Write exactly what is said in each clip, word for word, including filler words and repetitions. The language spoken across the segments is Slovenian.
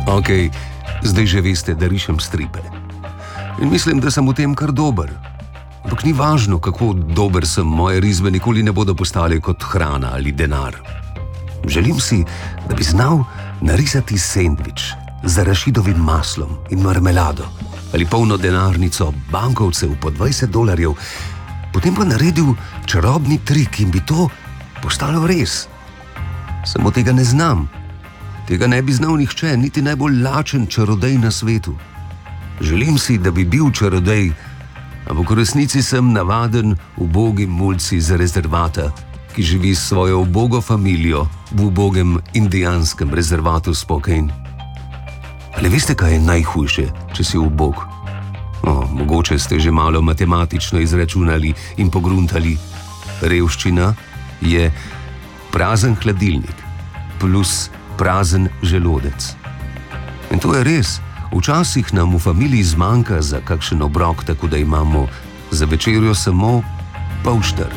Ok, zdaj že veste, da rišem stripe. In mislim, da sem v tem kar dober. Ampak ni važno, kako dober sem, moje risbe nikoli ne bodo postale kot hrana ali denar. Želim si, da bi znal narisati sendvič z arašidovim maslom in marmelado ali polno denarnico bankovcev po dvajset dolarjev, potem pa naredil čarobni trik in bi to postalo res. Samo tega ne znam. Tega ne bi znal nihče, niti najbolj lačen čarodej na svetu. Želim si, da bi bil čarodej, ampak v resnici sem navaden ubogi mulci z rezervata, ki živi s svojo ubogo familijo v ubogem indijanskem rezervatu Spokane. Ali veste, kaj je najhujše, če si ubog? O, mogoče ste že malo matematično izračunali in pogruntali. Revščina je prazen hladilnik plus prazen želodec. In to je res. Včasih nam v familiji zmanjka za kakšen obrok, tako da imamo za večerjo samo polšter.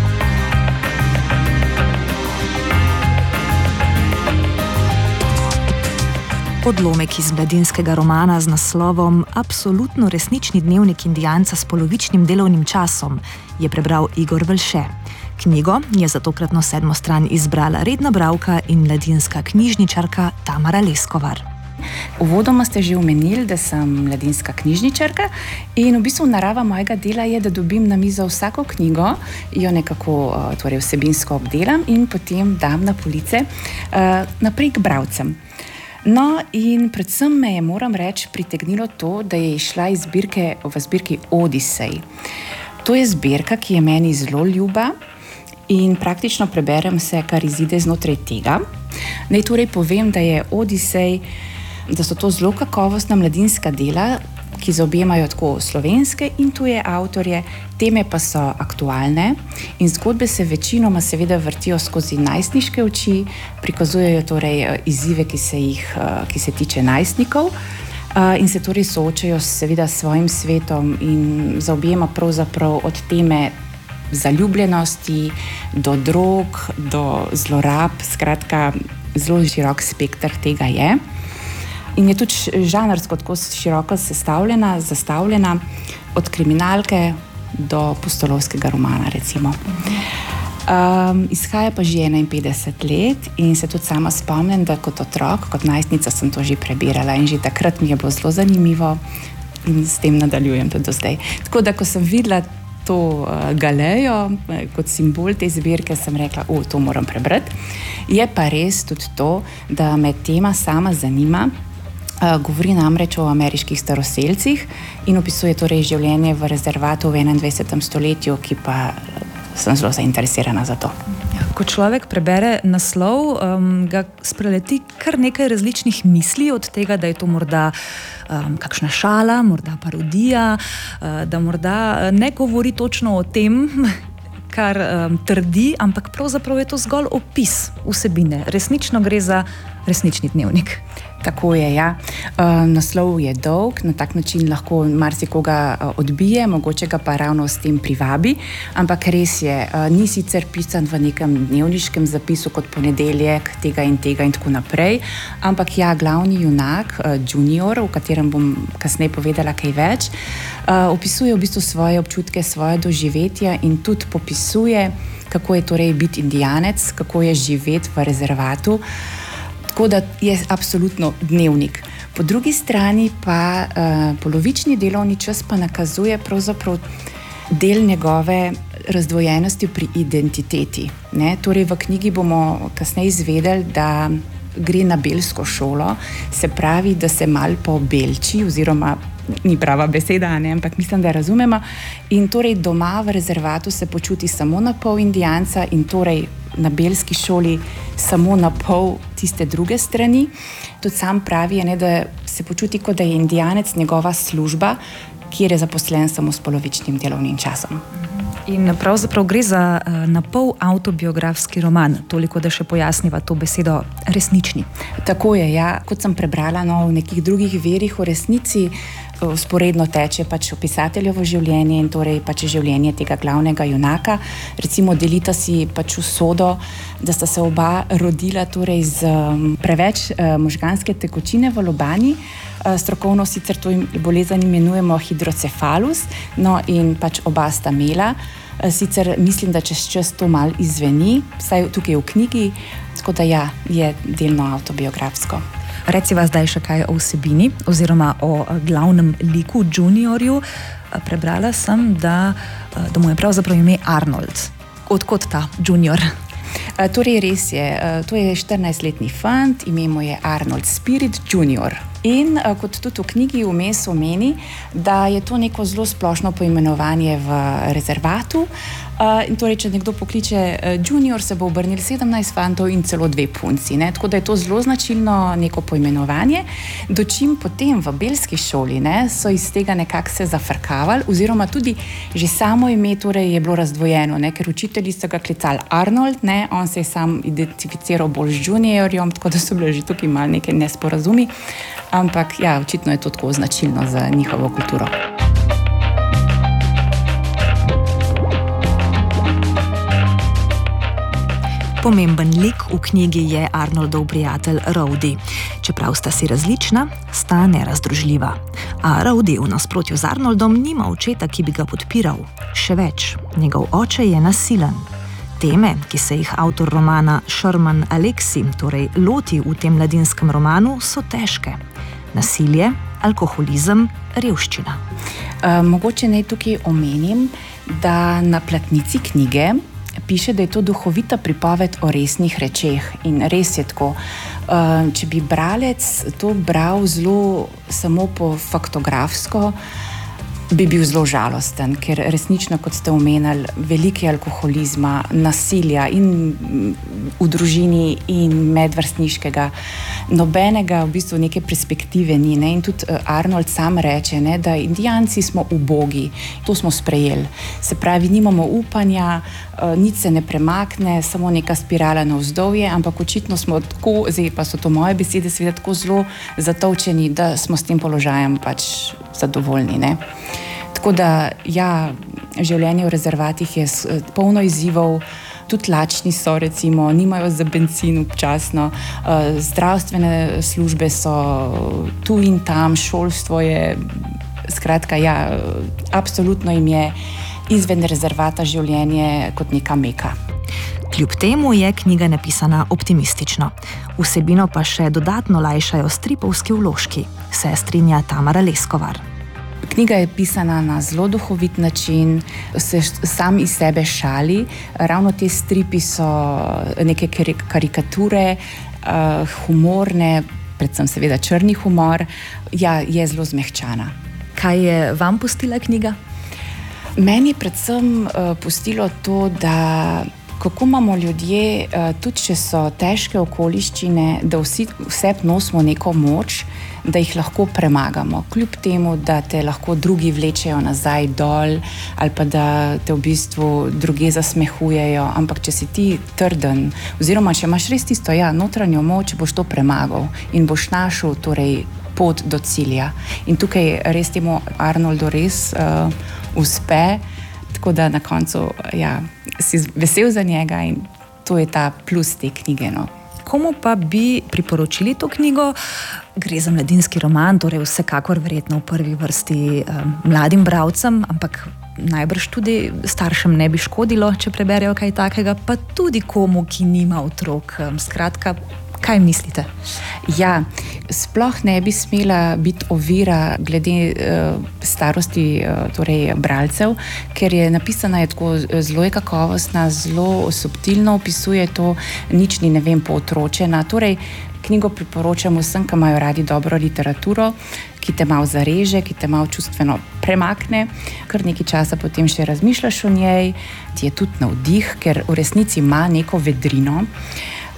Odlomek iz mladinskega romana z naslovom Absolutno resnični dnevnik Indijanca s polovičnim delovnim časom je prebral Igor Velše. Knjigo je za tokratno sedmo stran izbrala redna bralka in mladinska knjižničarka Tamara Leskovar. Uvodoma ste že omenili, da sem mladinska knjižničarka in v bistvu narava mojega dela je, da dobim na mizo vsako knjigo, jo nekako torej vsebinsko obdelam in potem dam na police naprej k bralcem. No, in predvsem me je, moram reči, pritegnilo to, da je išla iz zbirke v zbirki Odisej. To je zbirka, ki je meni zelo ljuba in praktično preberem vse, kar izide znotraj tega. Naj torej povem, da je Odisej, da so to zelo kakovostna mladinska dela, ki zaobjemajo tako slovenske in tuje avtorje, teme pa so aktualne in zgodbe se večinoma seveda vrtijo skozi najstniške oči, prikazujejo torej izzive, ki se jih, ki se tiče najstnikov in se torej soočajo seveda s svojim svetom in zaobjema pravzaprav od teme zaljubljenosti do drog, do zlorab, skratka zelo širok spekter tega je. In je tudi žanrsko tako široko sestavljena, zastavljena, od kriminalke do pustolovskega romana, recimo. Um, izhaja pa že enainpetdeset let in se tudi sama spomnim, da kot otrok, kot najstnica sem to že prebirala in že takrat mi je bilo zelo zanimivo in s tem nadaljujem tudi do zdaj. Tako da, ko sem videla to uh, galejo uh, kot simbol te zbirke, sem rekla, o, to moram prebrati. Je pa res tudi to, da me tema sama zanima. Uh, govori namreč o ameriških staroselcih in opisuje torej življenje v rezervatu v enaindvajsetem stoletju, ki pa sem zelo zainteresirana za to. Ja, ko človek prebere naslov, um, ga spreleti kar nekaj različnih misli, od tega, da je to morda um, kakšna šala, morda parodija, uh, da morda ne govori točno o tem, kar um, trdi, ampak pravzaprav je to zgolj opis vsebine. Resnično gre za resnični dnevnik. Tako je, ja. Uh, naslov je dolg, na tak način lahko marsikoga uh, odbije, mogoče ga pa ravno s tem privabi, ampak res je, uh, ni sicer pisan v nekem dnevniškem zapisu kot ponedeljek, tega in tega in tako naprej, ampak ja, glavni junak, uh, Junior, o katerem bom kasneje povedala kaj več, uh, opisuje v bistvu svoje občutke, svoje doživetja in tudi popisuje, kako je torej biti indijanec, kako je živeti v rezervatu. Tako da je absolutno dnevnik. Po drugi strani pa uh, polovični delovni čas pa nakazuje pravzaprav del njegove razdvojenosti pri identiteti. Ne? Torej v knjigi bomo kasneje izvedeli, da gre na belsko šolo, se pravi, da se mal pobelči, oziroma ni prava beseda, ne? Ampak mislim, da razumemo. In torej doma v rezervatu se počuti samo na pol Indijanca in torej na belski šoli samo na pol tiste druge strani. Tudi sam pravi, ne, da se počuti, kot da je Indijanec njegova služba, kjer je zaposlen samo s polovičnim delovnim časom. In pravzaprav gre za uh, napol avtobiografski roman, toliko da še pojasniva to besedo resnični. Tako je, ja. Kot sem prebrala no, v nekih drugih verih o resnici, vzporedno teče pač pisateljevo življenje in torej pač življenje tega glavnega junaka. Recimo delita si pač usodo, da sta se oba rodila torej z um, preveč uh, možganske tekočine v lobani. Uh, strokovno sicer to bolezen imenujemo hidrocefalus, no in pač oba sta imela. Uh, sicer mislim, da čez čas to mal izveni, saj tukaj v knjigi, tako da ja, je delno avtobiografsko. Reciva zdaj še kaj o vsebini oziroma o glavnem liku Juniorju. Prebrala sem, da, da mu je pravzaprav ime Arnold. Odkot ta Junior? Torej res je, to je štirinajstletni fant, ime mu je Arnold Spirit Junior. In kot tudi v knjigi vmes omeni, da je to neko zelo splošno poimenovanje v rezervatu. In torej, če nekdo pokliče Junior, se bo obrnil sedemnajst fantov in celo dve punci. Ne? Tako da je to zelo značilno neko poimenovanje. Dočim potem v belski šoli ne, so iz tega nekako se zafrkavali, oziroma tudi že samo ime torej je bilo razdvojeno, ne? Ker učitelji so ga klicali Arnold, ne? On se je sam identificiral bolj z Juniorjem, tako da so bile že tukaj malo neke nesporazumi. Ampak ja, očitno je to tako značilno za njihovo kulturo. Pomemben lik v knjigi je Arnoldov prijatelj Rowdy. Čeprav sta si različna, sta nerazdružljiva. A Rowdy v nasprotju z Arnoldom nima očeta, ki bi ga podpiral. Še več, njegov oče je nasilen. Teme, ki se jih avtor romana Sherman Alexie torej loti v tem mladinskem romanu, so težke. Nasilje, alkoholizem, revščina. E, mogoče naj tukaj omenim, da na platnici knjige piše, da je to duhovita pripoved o resnih rečeh. In res je tako. E, če bi bralec to bral zelo samo po faktografsko, bi bil zelo žalosten, ker resnično, kot ste omenili, veliko alkoholizma, nasilja in v družini in medvrstniškega, nobenega v bistvu neke perspektive ni. Ne? In tudi Arnold sam reče, ne, da Indijanci smo ubogi, to smo sprejeli. Se pravi, nimamo upanja, nič se ne premakne, samo neka spirala navzdolje, ampak očitno smo tako, zdaj pa so to moje besede, seveda tako zelo zatovčeni, da smo s tem položajem pač zadovoljni. Ne? Tako da, ja, življenje v rezervatih je polno izzivov, tudi lačni so, recimo, nimajo za bencin občasno, zdravstvene službe so tu in tam, šolstvo je, skratka, ja, absolutno jim je izven rezervata življenje kot neka meka. Kljub temu je knjiga napisana optimistično. Vsebino pa še dodatno lajšajo stripovski vložki, se strinja Tamara Leskovar. Knjiga je pisana na zelo duhovit način, se sam iz sebe šali. Ravno te stripi so neke karikature, humorne, predvsem seveda črni humor. Ja, je zelo zmehčana. Kaj je vam pustila knjiga? Meni predvsem pustilo to, da kako imamo ljudje, tudi če so težke okoliščine, da vsi, vse nosimo neko moč, da jih lahko premagamo. Kljub temu, da te lahko drugi vlečejo nazaj dol ali pa da te v bistvu druge zasmehujejo, ampak če si ti trden, oziroma če imaš res tisto, ja, notranjo moč, boš to premagal in boš našel torej pot do cilja. In tukaj res temu Arnoldu res uh, uspe, tako da na koncu, ja, si vesel za njega in to je ta plus te knjige, no. Komu pa bi priporočili to knjigo? Gre za mladinski roman, torej vsekakor verjetno v prvi vrsti um, mladim bralcem, ampak najbrž tudi staršem ne bi škodilo, če preberejo kaj takega, pa tudi komu, ki nima otrok. Um, skratka, kaj mislite? Ja, sploh ne bi smela biti ovira glede uh, starosti uh, torej bralcev, ker je napisana je tako zelo je kakovostna, zelo subtilno opisuje to, nič ni, ne vem, pootročena. Torej, knjigo priporočam vsem, ki imajo radi dobro literaturo, ki te malo zareže, ki te malo čustveno premakne, kar nekaj časa potem še razmišljaš o njej, ti je tudi navdih, ker v resnici ima neko vedrino.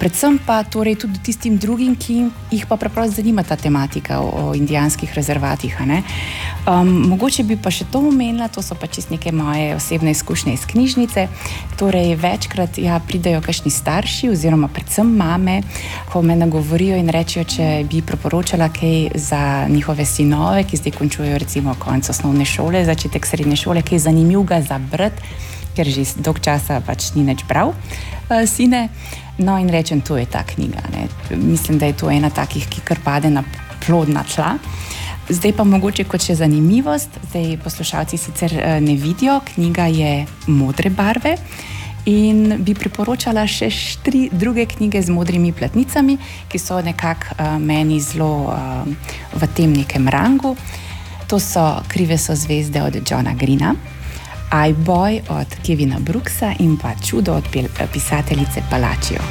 predvsem pa torej tudi tistim drugim, ki jih pa preprosto zanima ta tematika o, o indijanskih rezervatih. A ne? Um, mogoče bi pa še to omenila, to so pa čist neke moje osebne izkušnje iz knjižnice. Torej, večkrat ja, pridejo kakšni starši oziroma predvsem mame, ko me nagovorijo in rečejo, če bi priporočala kaj za njihove sinove, ki zdaj končujejo recimo konec osnovne šole, začetek srednje šole, kaj je zanimivega za brati, ker že dolg časa pač ni nič bral, uh, sine. No in rečem, to je ta knjiga. Ne. Mislim, da je to ena takih, ki kar pade na plodna tla. Zdaj pa mogoče kot še zanimivost, zdaj poslušalci sicer ne vidijo, knjiga je modre barve in bi priporočala še tri druge knjige z modrimi platnicami, ki so nekako uh, meni zelo uh, v tem nekem rangu. To so Krive so zvezde od Johna Greena, I Boy od Kevina Brooksa in pa Čudo od pisateljice Palacio.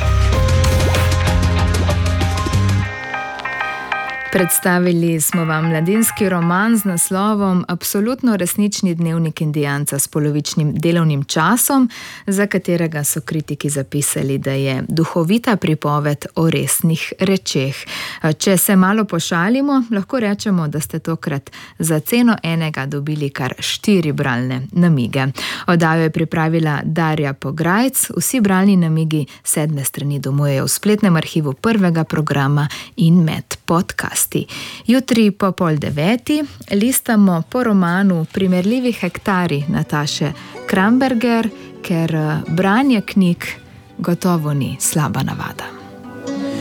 Predstavili smo vam mladinski roman z naslovom Absolutno resnični dnevnik Indijanca s polovičnim delovnim časom, za katerega so kritiki zapisali, da je duhovita pripoved o resnih rečeh. Če se malo pošalimo, lahko rečemo, da ste tokrat za ceno enega dobili kar štiri bralne namige. Oddajo je pripravila Darja Pograjc, vsi bralni namigi sedme strani domujejo v spletnem arhivu prvega programa in med podcast. Jutri po pol deveti listamo po romanu Primerljivi hektari Nataše Kramberger, ker branje knjig gotovo ni slaba navada.